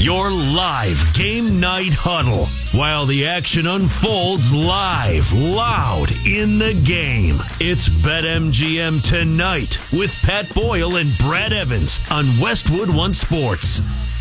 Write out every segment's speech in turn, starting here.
Your live game night huddle while the action unfolds live, loud in the game. It's BetMGM Tonight with Pat Boyle and Brad Evans on Westwood One Sports.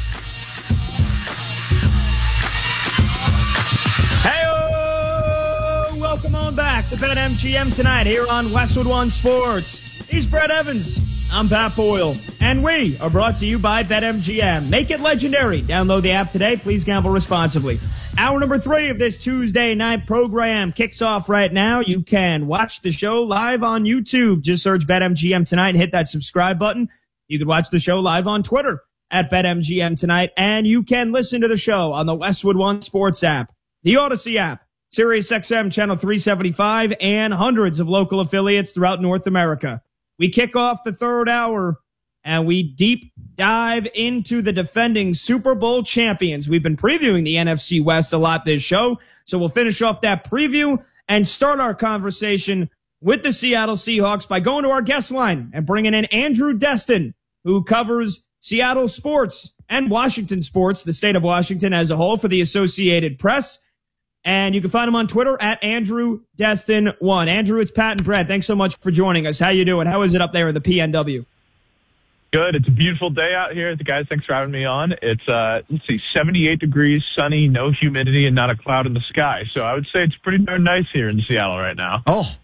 Hey, welcome on back to BetMGM Tonight here on Westwood One Sports. He's Brad Evans. I'm Pat Boyle, and we are brought to you by BetMGM. Make it legendary. Download the app today. Please gamble responsibly. Hour number 3 of this Tuesday night program kicks off right now. You can watch the show live on YouTube. Just search BetMGM Tonight and hit that subscribe button. You can watch the show live on Twitter at BetMGM Tonight, and you can listen to the show on the Westwood One Sports app, the Odyssey app, SiriusXM Channel 375, and hundreds of local affiliates throughout North America. We kick off the third hour, and we deep dive into the defending Super Bowl champions. We've been previewing the NFC West a lot this show, so we'll finish off that preview and start our conversation with the Seattle Seahawks by going to our guest line and bringing in Andrew Destin, who covers Seattle sports and Washington sports, the state of Washington as a whole, for the Associated Press. And you can find him on Twitter at Andrew Destin1. Andrew, it's Pat and Brad. Thanks so much for joining us. How you doing? How is it up there in the PNW? Good. It's a beautiful day out here. Guys, thanks for having me on. It's, 78 degrees, sunny, no humidity, and not a cloud in the sky. So I would say it's pretty darn nice here in Seattle right now. Oh,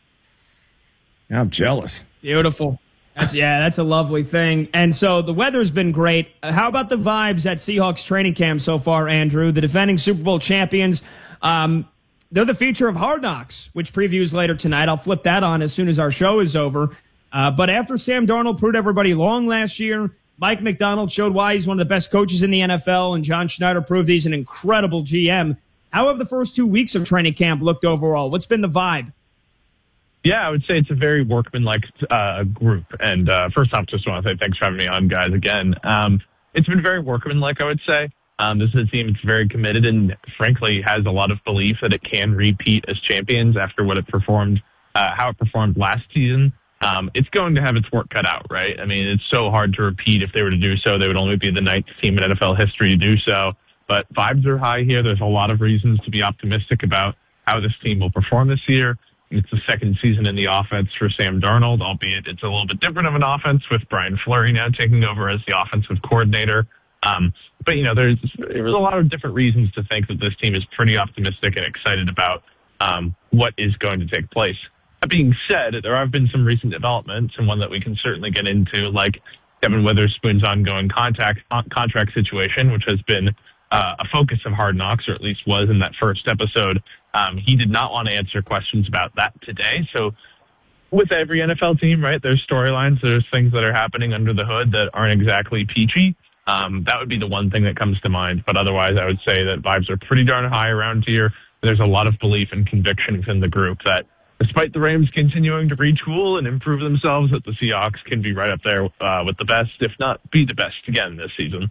I'm jealous. Beautiful. That's a lovely thing. And so the weather's been great. How about the vibes at Seahawks training camp so far, Andrew? The defending Super Bowl champions, they're the feature of Hard Knocks, which previews later tonight. I'll flip that on as soon as our show is over. But after Sam Darnold proved everybody wrong last year, Mike McDonald showed why he's one of the best coaches in the NFL, and John Schneider proved he's an incredible GM. How have the first 2 weeks of training camp looked overall? What's been the vibe? Yeah, I would say it's a very workmanlike group. And first off, just want to say thanks for having me on, guys, again. It's been very workmanlike, I would say. This is a team that's very committed and, frankly, has a lot of belief that it can repeat as champions after what it performed, how it performed last season. It's going to have its work cut out, right? I mean, it's so hard to repeat. If they were to do so, they would only be the 9th team in NFL history to do so. But vibes are high here. There's a lot of reasons to be optimistic about how this team will perform this year. It's the second season in the offense for Sam Darnold, albeit it's a little bit different of an offense with Brian Fleury now taking over as the offensive coordinator. But, you know, there's a lot of different reasons to think that this team is pretty optimistic and excited about what is going to take place. That being said, there have been some recent developments, and one that we can certainly get into, like Devin Witherspoon's ongoing contract situation, which has been a focus of Hard Knocks, or at least was in that first episode. He did not want to answer questions about that today. So with every NFL team, right, there's storylines, there's things that are happening under the hood that aren't exactly peachy. That would be the one thing that comes to mind. But otherwise, I would say that vibes are pretty darn high around here. There's a lot of belief and conviction within the group that despite the Rams continuing to retool and improve themselves, that the Seahawks can be right up there with the best, if not be the best again this season.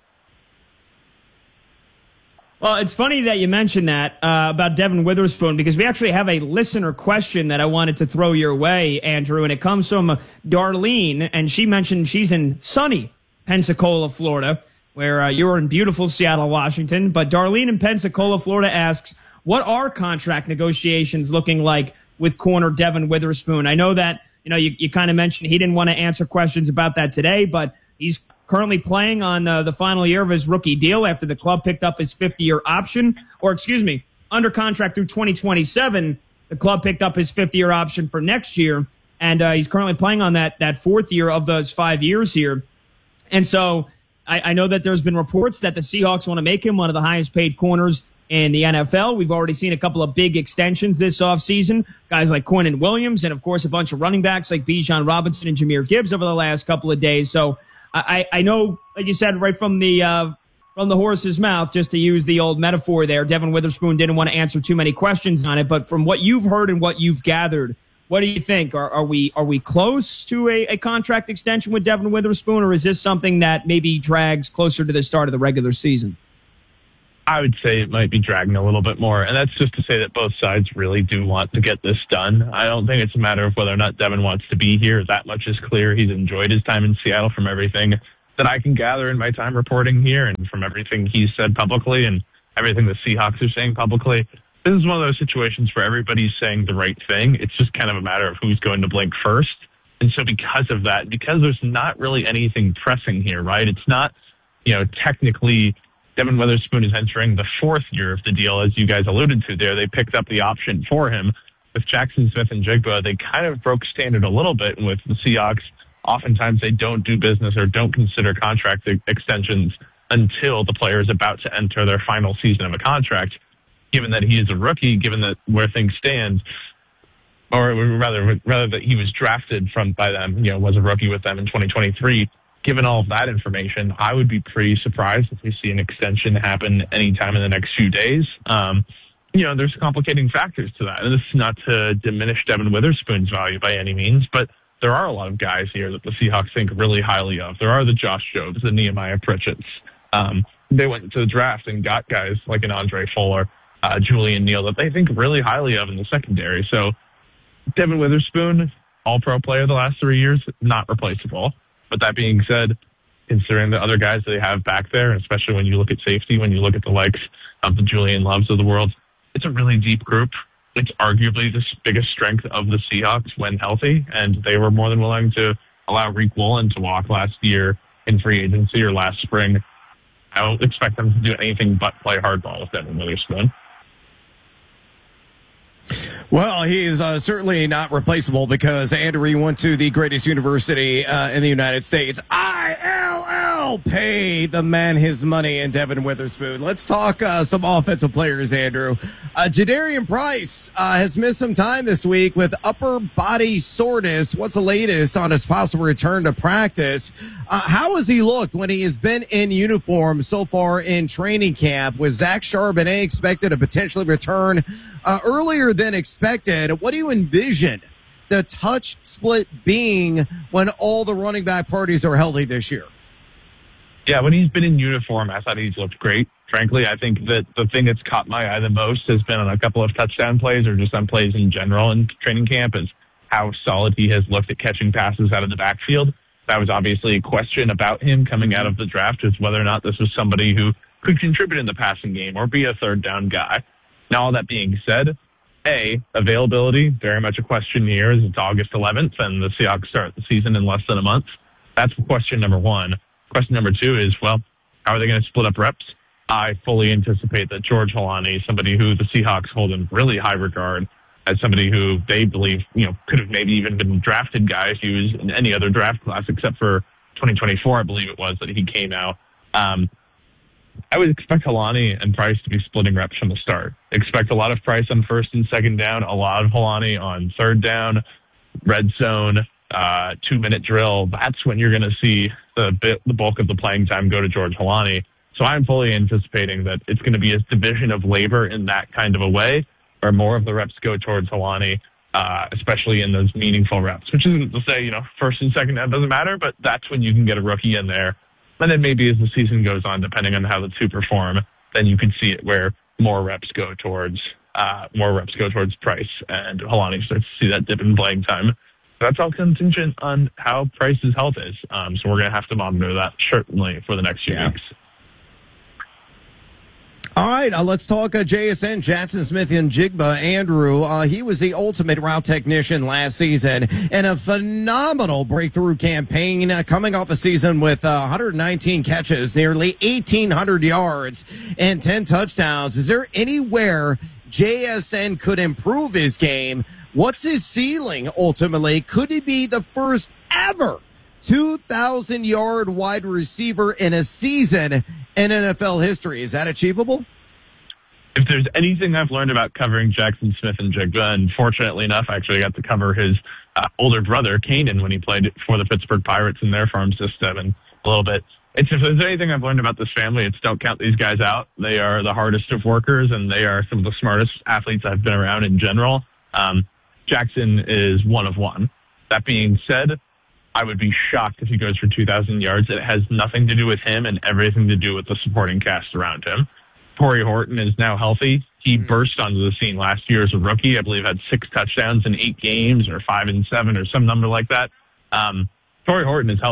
Well, it's funny that you mentioned that about Devin Witherspoon, because we actually have a listener question that I wanted to throw your way, Andrew, and it comes from Darlene, and she mentioned she's in sunny Pensacola, Florida, where you're in beautiful Seattle, Washington. But Darlene in Pensacola, Florida asks, what are contract negotiations looking like with corner Devin Witherspoon? I know that, you kind of mentioned he didn't want to answer questions about that today, but he's currently playing on the final year of his rookie deal after the club picked up his 50-year option, under contract through 2027. The club picked up his 50-year option for next year, and he's currently playing on that fourth year of those 5 years here. And so I know that there's been reports that the Seahawks want to make him one of the highest paid corners in the NFL. We've already seen a couple of big extensions this offseason, guys like Quinnen Williams, and of course a bunch of running backs like Bijan Robinson and Jahmyr Gibbs over the last couple of days. So I know, like you said, right from the horse's mouth, just to use the old metaphor there, Devin Witherspoon didn't want to answer too many questions on it. But from what you've heard and what you've gathered, what do you think? Are we close to a contract extension with Devin Witherspoon, or is this something that maybe drags closer to the start of the regular season? I would say it might be dragging a little bit more, and that's just to say that both sides really do want to get this done. I don't think it's a matter of whether or not Devin wants to be here. That much is clear. He's enjoyed his time in Seattle from everything that I can gather in my time reporting here and from everything he's said publicly and everything the Seahawks are saying publicly, this is one of those situations where everybody's saying the right thing. It's just kind of a matter of who's going to blink first. And so because of that, because there's not really anything pressing here, right? It's not, technically Devin Witherspoon is entering the 4th year of the deal, as you guys alluded to there. They picked up the option for him. With Jackson Smith-Njigba, they kind of broke standard a little bit. And with the Seahawks, oftentimes they don't do business or don't consider contract extensions until the player is about to enter their final season of a contract. Given that he is a rookie, given that where things stand, or rather that he was drafted by them, was a rookie with them in 2023, given all of that information, I would be pretty surprised if we see an extension happen anytime in the next few days. There's complicating factors to that. And this is not to diminish Devin Witherspoon's value by any means, but there are a lot of guys here that the Seahawks think really highly of. There are the Josh Jobs, the Nehemiah Pritchetts. They went to the draft and got guys like an Andre Fuller, Julian Neal, that they think really highly of in the secondary. So Devin Witherspoon, all-pro player the last 3 years, not replaceable. But that being said, considering the other guys that they have back there, especially when you look at safety, when you look at the likes of the Julian Loves of the world, it's a really deep group. It's arguably the biggest strength of the Seahawks when healthy, and they were more than willing to allow Reek Woolen to walk last year in free agency or last spring. I don't expect them to do anything but play hardball with Devin Witherspoon. Well, he is certainly not replaceable because Andrew went to the greatest university in the United States. ILL, pay the man his money, and Devin Witherspoon. Let's talk some offensive players, Andrew. Jadarian Price has missed some time this week with upper body soreness. What's the latest on his possible return to practice? How has he looked when he has been in uniform so far in training camp? Was Zach Charbonnet expected to potentially return earlier than expected? What do you envision the touch split being when all the running back parties are healthy this year? Yeah, when he's been in uniform, I thought he's looked great. Frankly, I think that the thing that's caught my eye the most has been on a couple of touchdown plays or just on plays in general in training camp is how solid he has looked at catching passes out of the backfield. That was obviously a question about him coming out of the draft, is whether or not this was somebody who could contribute in the passing game or be a third down guy. Now, all that being said, availability, very much a question here, as it's August 11th and the Seahawks start the season in less than a month. That's question number one. Question number two is, how are they going to split up reps? I fully anticipate that George Holani, somebody who the Seahawks hold in really high regard, as somebody who they believe, could have maybe even been drafted guy if he was in any other draft class except for 2024, I believe it was, that he came out. I would expect Holani and Price to be splitting reps from the start. Expect a lot of Price on first and second down, a lot of Holani on third down, red zone, 2-minute drill. That's when you're going to see the bulk of the playing time go to George Holani. So I'm fully anticipating that it's going to be a division of labor in that kind of a way, where more of the reps go towards Holani, especially in those meaningful reps, which isn't to say, first and second down doesn't matter, but that's when you can get a rookie in there. And then maybe as the season goes on, depending on how the two perform, then you can see it where more reps go towards Price, and Holani starts to see that dip in playing time. That's all contingent on how Price's health is. So we're going to have to monitor that certainly for the next few weeks. All right, let's talk JSN, Jackson Smith-Njigba. Andrew, he was the ultimate route technician last season and a phenomenal breakthrough campaign coming off a season with 119 catches, nearly 1,800 yards, and 10 touchdowns. Is there anywhere JSN could improve his game? What's his ceiling ultimately? Could he be the first ever 2,000-yard wide receiver in a season in NFL history? Is that achievable? If there's anything I've learned about covering Jackson Smith-Njigba, and fortunately enough, I actually got to cover his older brother, Kanan, when he played for the Pittsburgh Pirates in their farm system, and a little bit. If there's anything I've learned about this family, it's don't count these guys out. They are the hardest of workers, and they are some of the smartest athletes I've been around in general. Jackson is one of one. That being said, I would be shocked if he goes for 2,000 yards. It has nothing to do with him and everything to do with the supporting cast around him. Torrey Horton is now healthy. He burst onto the scene last year as a rookie. I believe had 6 touchdowns in 8 games or 5 and 7 or some number like that. Torrey Horton is healthy.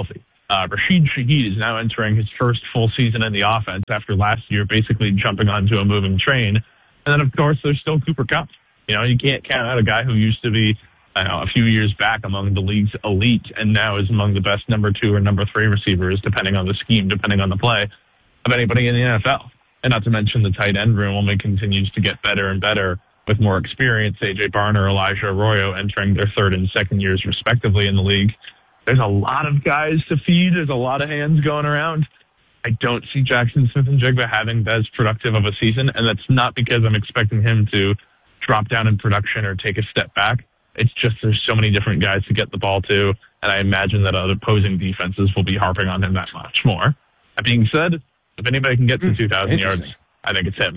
Rashid Shaheed is now entering his first full season in the offense after last year basically jumping onto a moving train. And then, of course, there's still Cooper Kupp. You can't count out a guy who used to be a few years back among the league's elite and now is among the best number 2 or number 3 receivers, depending on the scheme, depending on the play, of anybody in the NFL. And not to mention the tight end room only continues to get better and better with more experience. A.J. Barner, Elijah Arroyo entering their third and second years respectively in the league. There's a lot of guys to feed. There's a lot of hands going around. I don't see Jackson Smith-Njigba having as productive of a season, and that's not because I'm expecting him to drop down in production or take a step back. It's just there's so many different guys to get the ball to, and I imagine that other opposing defenses will be harping on him that much more. That being said, if anybody can get to 2,000 yards, I think it's him.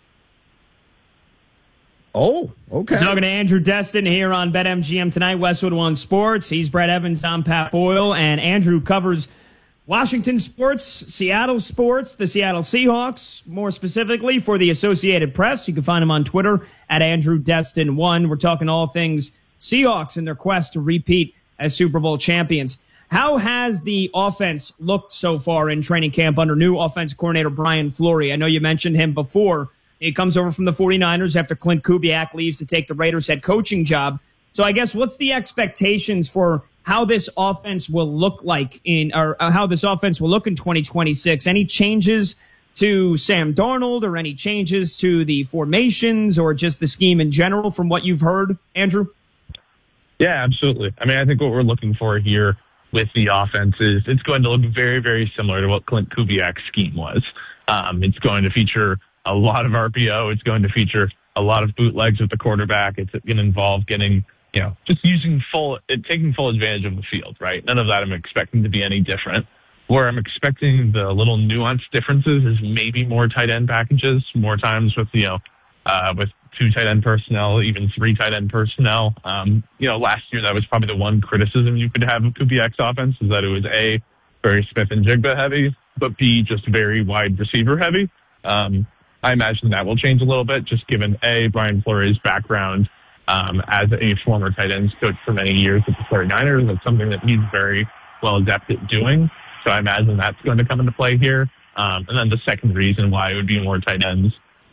Oh, okay. We're talking to Andrew Destin here on BetMGM tonight, Westwood One Sports. He's Brett Evans, I'm Pat Boyle, and Andrew covers Washington sports, Seattle sports, the Seattle Seahawks, more specifically for the Associated Press. You can find him on Twitter at AndrewDestin1. We're talking all things Seahawks and their quest to repeat as Super Bowl champions. How has the offense looked so far in training camp under new offensive coordinator Brian Fleury? I know you mentioned him before. He comes over from the 49ers after Clint Kubiak leaves to take the Raiders head coaching job. So I guess what's the expectations for how this offense will look like how this offense will look in 2026? Any changes to Sam Darnold or any changes to the formations or just the scheme in general from what you've heard, Andrew? Yeah, absolutely. I mean, I think what we're looking for here with the offense is it's going to look very, very similar to what Clint Kubiak's scheme was. It's going to feature a lot of RPO. It's going to feature a lot of bootlegs with the quarterback. It's going to involve getting, just taking full advantage of the field, right? None of that I'm expecting to be any different. Where I'm expecting the little nuanced differences is maybe more tight end packages, more times with, with 2 tight end personnel, even 3 tight end personnel. Last year that was probably the one criticism you could have of Kubiak's offense is that it was A, very Smith-Njigba heavy, but B, just very wide receiver heavy. I imagine that will change a little bit, just given A, Brian Fleury's background as a former tight ends coach for many years with the 49ers. That's something that he's very well adept at doing. So I imagine that's going to come into play here. And then the second reason why it would be more tight ends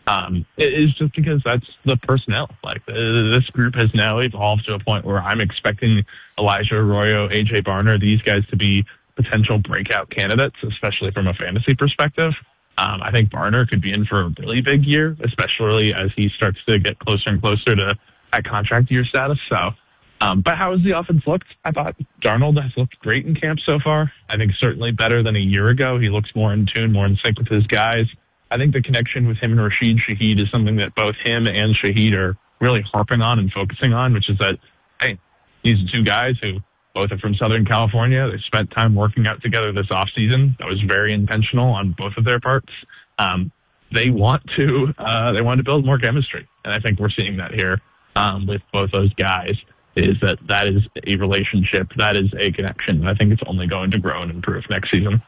is just because that's the personnel. Like this group has now evolved to a point where I'm expecting Elijah Arroyo, A.J. Barner, these guys to be potential breakout candidates, especially from a fantasy perspective. I think Barner could be in for a really big year, especially as he starts to get closer and closer to that contract year status. So, but how has the offense looked? I thought Darnold has looked great in camp so far. I think certainly better than a year ago. He looks more in tune, more in sync with his guys. I think the connection with him and Rashid Shaheed is something that both him and Shaheed are really harping on and focusing on, which is that, hey, these are 2 guys who both are from Southern California. They spent time working out together this offseason. That was very intentional on both of their parts. They want to build more chemistry, and I think we're seeing that here with both those guys. That is a relationship, that is a connection, and I think it's only going to grow and improve next season.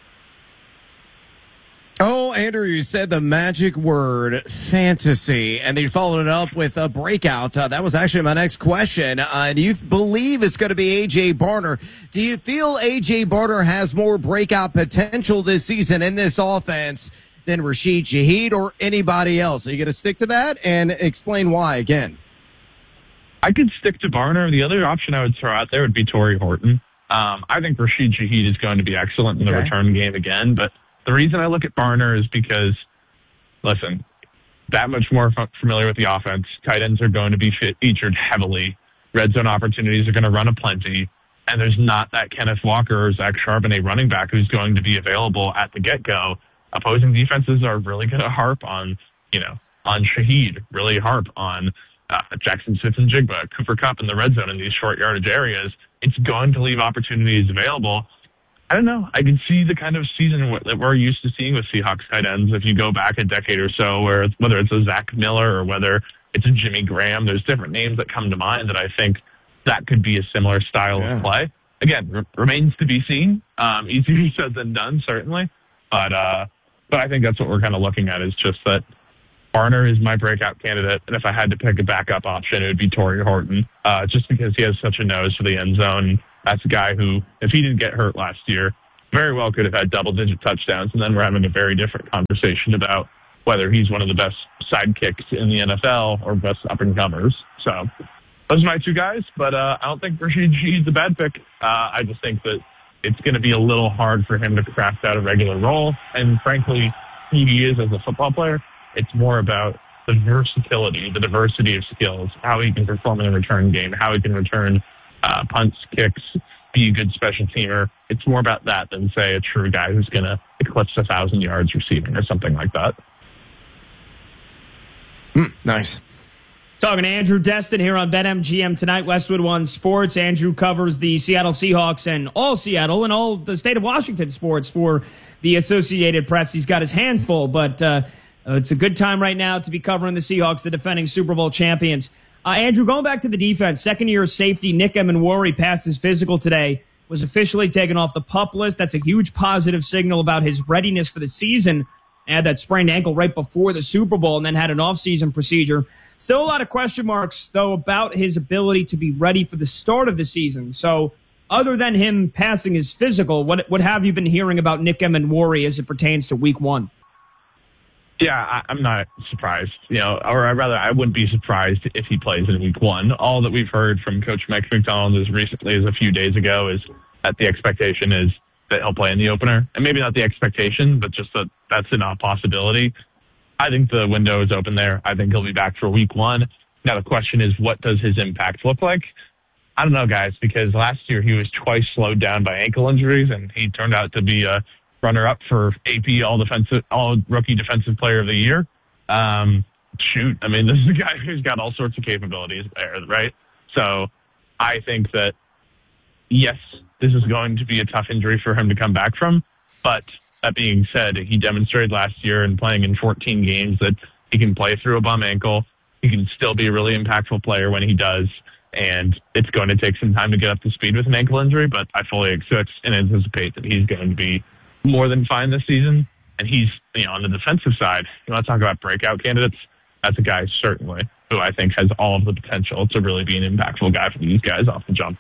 Oh, Andrew, you said the magic word, fantasy, and you followed it up with a breakout. That was actually my next question. Do you believe it's going to be A.J. Barner? Do you feel A.J. Barner has more breakout potential this season in this offense than Rashid Shaheed or anybody else? Are you going to stick to that and explain why again? I could stick to Barner. The other option I would throw out there would be Torrey Horton. I think Rashid Shaheed is going to be excellent in the return game again, but the reason I look at Barner is because, listen, that much more familiar with the offense. Tight ends are going to be featured heavily. Red zone opportunities are going to run aplenty. And there's not that Kenneth Walker or Zach Charbonnet running back who's going to be available at the get-go. Opposing defenses are really going to harp on Shaheed, really harp on Jackson Smith-Njigba, Cooper Kupp in the red zone in these short yardage areas. It's going to leave opportunities available. I don't know. I can see the kind of season that we're used to seeing with Seahawks tight ends. If you go back a decade or so, whether it's a Zach Miller or whether it's a Jimmy Graham, there's different names that come to mind that I think that could be a similar style of play. Again, remains to be seen. Easier said than done, certainly. But I think that's what we're kind of looking at is just that Barner is my breakout candidate, and if I had to pick a backup option, it would be Torrey Horton, just because he has such a nose for the end zone. That's a guy who, if he didn't get hurt last year, very well could have had double-digit touchdowns, and then we're having a very different conversation about whether he's one of the best sidekicks in the NFL or best up-and-comers. So those are my two guys, but I don't think Rashid Shaheed's a bad pick. I just think that it's going to be a little hard for him to craft out a regular role, and frankly, who he is as a football player, it's more about the versatility, the diversity of skills, how he can perform in a return game, how he can return punts, kicks, be a good special teamer. It's more about that than, say, a true guy who's going to eclipse 1,000 yards receiving or something like that. Nice. Talking to Andrew Destin here on BetMGM tonight, Westwood One Sports. Andrew covers the Seattle Seahawks and all Seattle and all the state of Washington sports for the Associated Press. He's got his hands full, but it's a good time right now to be covering the Seahawks, the defending Super Bowl champions. Andrew, going back to the defense, second-year safety Nick Emenwari passed his physical today, was officially taken off the PUP list. That's a huge positive signal about his readiness for the season. Had that sprained ankle right before the Super Bowl and then had an off-season procedure. Still a lot of question marks, though, about his ability to be ready for the start of the season. So other than him passing his physical, what have you been hearing about Nick Emenwari as it pertains to Week 1? Yeah, I'm not surprised, or I wouldn't be surprised if he plays in Week 1. All that we've heard from Coach Mike Macdonald as recently as a few days ago is that the expectation is that he'll play in the opener. And maybe not the expectation, but just that that's a possibility. I think the window is open there. I think he'll be back for Week 1. Now the question is, what does his impact look like? I don't know, guys, because last year he was twice slowed down by ankle injuries, and he turned out to be a runner-up for AP All Rookie Defensive Player of the Year. This is a guy who's got all sorts of capabilities there, right? So I think that, yes, this is going to be a tough injury for him to come back from. But that being said, he demonstrated last year in playing in 14 games that he can play through a bum ankle. He can still be a really impactful player when he does. And it's going to take some time to get up to speed with an ankle injury, but I fully expect and anticipate that he's going to be more than fine this season. And he's, on the defensive side, you want to talk about breakout candidates? That's a guy, certainly, who I think has all of the potential to really be an impactful guy for these guys off the jump.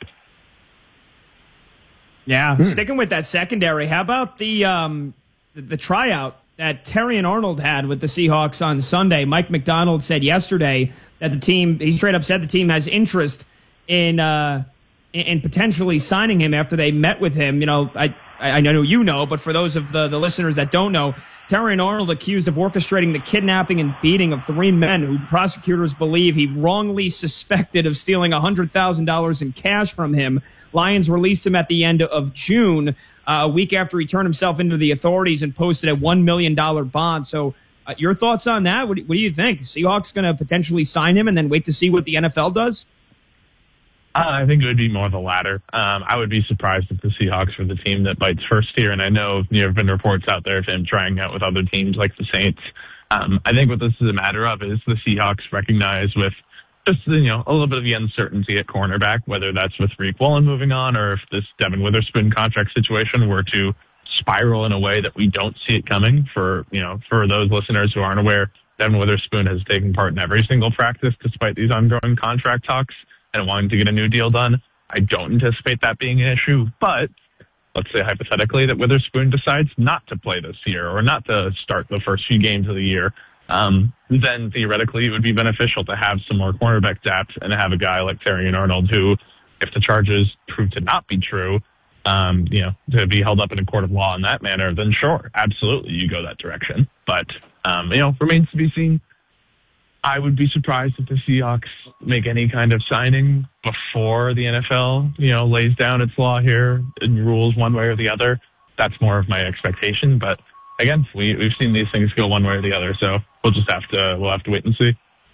Yeah, sticking with that secondary, how about the tryout that Terrion Arnold had with the Seahawks on Sunday? Mike Macdonald said yesterday that he straight up said the team has interest in potentially signing him after they met with him. I know but for those of the listeners that don't know, Terrion Arnold accused of orchestrating the kidnapping and beating of 3 men who prosecutors believe he wrongly suspected of stealing $100,000 in cash from him. Lions released him at the end of June, a week after he turned himself into the authorities and posted a $1 million bond. So your thoughts on that? What do you think? Seahawks going to potentially sign him and then wait to see what the NFL does? I think it would be more the latter. I would be surprised if the Seahawks were the team that bites first here. And I know there have been reports out there of him trying out with other teams like the Saints. I think what this is a matter of is the Seahawks recognize with just, a little bit of the uncertainty at cornerback, whether that's with Reek Woolen moving on or if this Devin Witherspoon contract situation were to spiral in a way that we don't see it coming. For those listeners who aren't aware, Devin Witherspoon has taken part in every single practice despite these ongoing contract talks and wanting to get a new deal done. I don't anticipate that being an issue, but let's say hypothetically that Witherspoon decides not to play this year or not to start the first few games of the year. Then theoretically it would be beneficial to have some more cornerback depth and have a guy like Terrion Arnold who, if the charges prove to not be true, to be held up in a court of law in that manner, then sure, absolutely, you go that direction. But, remains to be seen. I would be surprised if the Seahawks make any kind of signing before the NFL, lays down its law here and rules one way or the other. That's more of my expectation. But again, we've seen these things go one way or the other, so we'll have to wait and see.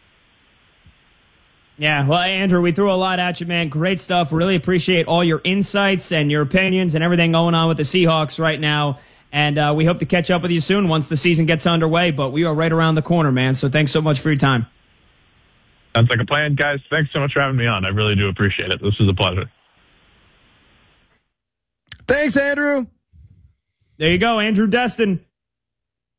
Yeah, well, Andrew, we threw a lot at you, man. Great stuff. Really appreciate all your insights and your opinions and everything going on with the Seahawks right now. And we hope to catch up with you soon once the season gets underway. But we are right around the corner, man. So thanks so much for your time. Sounds like a plan, guys. Thanks so much for having me on. I really do appreciate it. This was a pleasure. Thanks, Andrew. There you go. Andrew Destin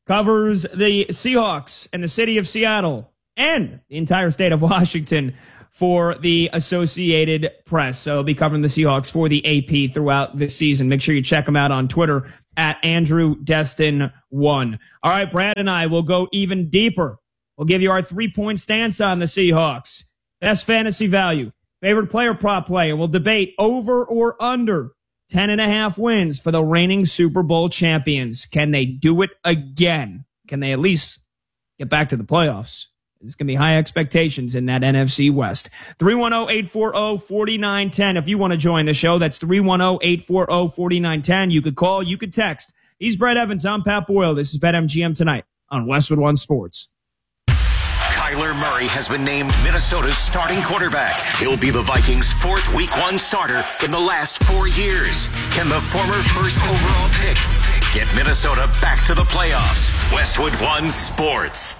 covers the Seahawks and the city of Seattle and the entire state of Washington for the Associated Press. So he'll be covering the Seahawks for the AP throughout the season. Make sure you check him out on Twitter at AndrewDestin1. All right, Brad and I will go even deeper. We'll give you our 3-point stance on the Seahawks. Best fantasy value, favorite player prop play, and we'll debate over or under 10.5 wins for the reigning Super Bowl champions. Can they do it again? Can they at least get back to the playoffs? There's going to be high expectations in that NFC West. 310-840-4910. If you want to join the show, that's 310-840-4910. You could call, you could text. He's Brett Evans. I'm Pat Boyle. This is BetMGM Tonight on Westwood One Sports. Kyler Murray has been named Minnesota's starting quarterback. He'll be the Vikings' 4th Week 1 starter in the last 4 years. Can the former first overall pick get Minnesota back to the playoffs? Westwood One Sports.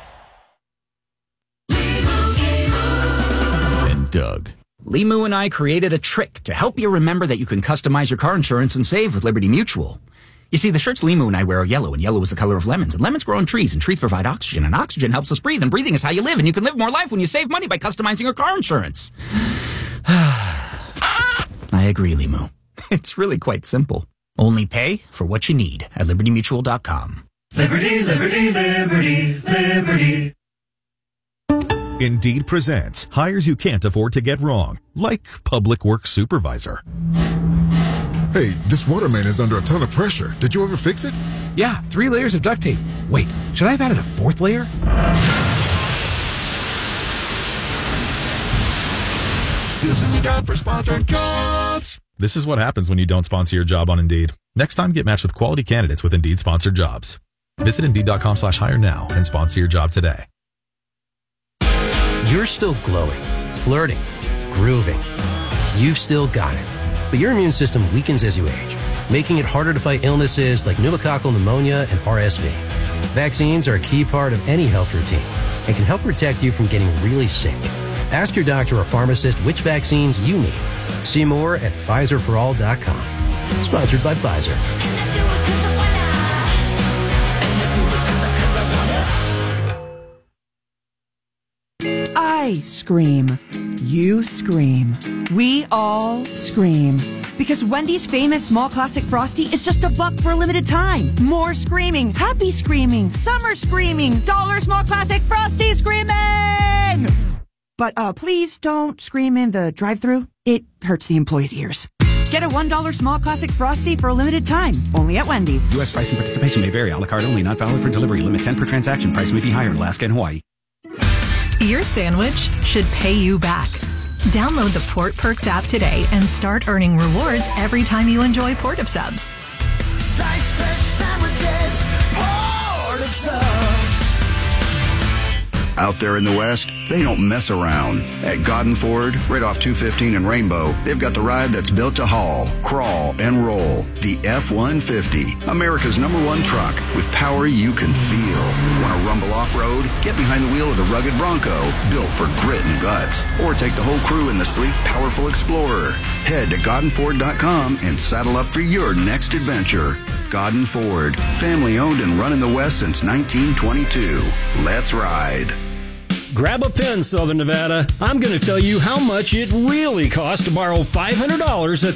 And Doug. Limu and I created a trick to help you remember that you can customize your car insurance and save with Liberty Mutual. You see, the shirts Limu and I wear are yellow, and yellow is the color of lemons, and lemons grow on trees, and trees provide oxygen, and oxygen helps us breathe, and breathing is how you live, and you can live more life when you save money by customizing your car insurance. I agree, Limu. It's really quite simple. Only pay for what you need at LibertyMutual.com. Liberty, liberty, liberty, liberty. Indeed presents hires you can't afford to get wrong, like public works supervisor. Hey, this water main is under a ton of pressure. Did you ever fix it? Yeah, 3 layers of duct tape. Wait, should I have added a 4th layer? This is a job for sponsored jobs. This is what happens when you don't sponsor your job on Indeed. Next time, get matched with quality candidates with Indeed sponsored jobs. Visit Indeed.com/hire now and sponsor your job today. You're still glowing, flirting, grooving. You've still got it. But your immune system weakens as you age, making it harder to fight illnesses like pneumococcal pneumonia and RSV. Vaccines are a key part of any health routine and can help protect you from getting really sick. Ask your doctor or pharmacist which vaccines you need. See more at PfizerForAll.com. Sponsored by Pfizer. I scream. You scream. We all scream. Because Wendy's famous small classic Frosty is just $1 for a limited time. More screaming, happy screaming, summer screaming, dollar small classic Frosty screaming! But please don't scream in the drive-thru. It hurts the employees' ears. Get a $1 small classic Frosty for a limited time. Only at Wendy's. U.S. price and participation may vary. A la carte only. Not valid for delivery. Limit 10 per transaction. Price may be higher in Alaska and Hawaii. Your sandwich should pay you back. Download the Port Perks app today and start earning rewards every time you enjoy Port of Subs. Slice fresh sandwiches, Port of Subs. Out there in the West, they don't mess around. At Godden Ford, right off 215 and Rainbow, they've got the ride that's built to haul, crawl, and roll. The F-150, America's #1 truck with power you can feel. Want to rumble off-road? Get behind the wheel of the rugged Bronco, built for grit and guts. Or take the whole crew in the sleek, powerful Explorer. Head to GoddenFord.com and saddle up for your next adventure. Godden Ford, family owned and run in the West since 1922. Let's ride. Grab a pen, Southern Nevada. I'm going to tell you how much it really costs to borrow $500 at